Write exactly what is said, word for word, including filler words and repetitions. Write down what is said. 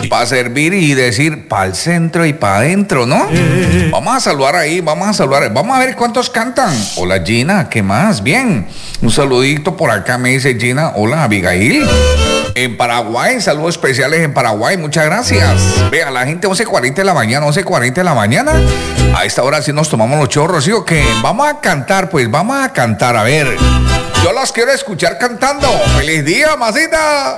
para servir y decir para el centro y para adentro, ¿no? Vamos a saludar ahí, vamos a saludar. Vamos a ver cuántos cantan. Hola Gina, ¿qué más? Bien. Un saludito por acá me dice Gina. Hola Abigail. En Paraguay, saludos especiales en Paraguay, muchas gracias. Vea, la gente once cuarenta de la mañana, once cuarenta de la mañana. A esta hora sí nos tomamos los chorros, ¿sí o qué? Vamos a cantar, pues, vamos a cantar, a ver. Yo los quiero escuchar cantando. ¡Feliz día, masita!